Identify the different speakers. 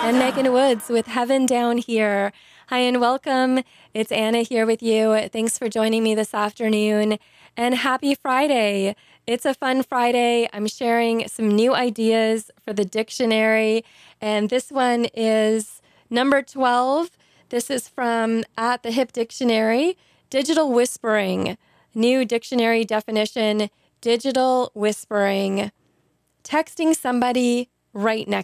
Speaker 1: and Megan Woods with Heaven Down Here. Hi and welcome. It's Anna here with you. Thanks for joining me this afternoon, and happy Friday. It's a fun Friday. I'm sharing some new ideas for the dictionary, and this one is number 12. This is from At the Hip Dictionary. Digital whispering. New dictionary definition, digital whispering. Texting somebody right next